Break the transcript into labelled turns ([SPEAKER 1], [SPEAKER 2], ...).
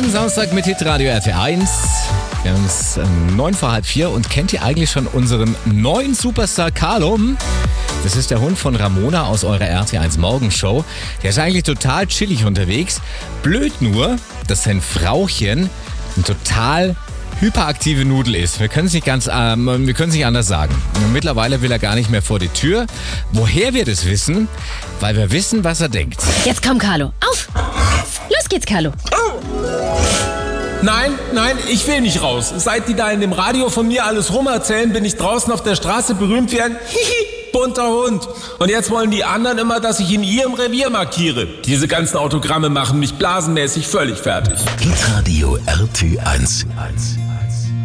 [SPEAKER 1] Jeden Samstag mit Hitradio RT1. Wir haben es 9 vor halb 4 und kennt ihr eigentlich schon unseren neuen Superstar Carlo? Das ist der Hund von Ramona aus eurer RT1 Morgenshow. Der ist eigentlich total chillig unterwegs. Blöd nur, dass sein Frauchen ein total hyperaktive Nudel ist. Wir können es nicht anders sagen. Mittlerweile will er gar nicht mehr vor die Tür. Woher wir das wissen? Weil wir wissen, was er denkt.
[SPEAKER 2] Jetzt komm, Carlo. Auf! Los geht's, Carlo.
[SPEAKER 3] Nein, ich will nicht raus. Seit die da in dem Radio von mir alles rumerzählen, bin ich draußen auf der Straße berühmt wie ein bunter Hund. Und jetzt wollen die anderen immer, dass ich in ihrem Revier markiere. Diese ganzen Autogramme machen mich blasenmäßig völlig fertig.
[SPEAKER 4] Hitradio RT1.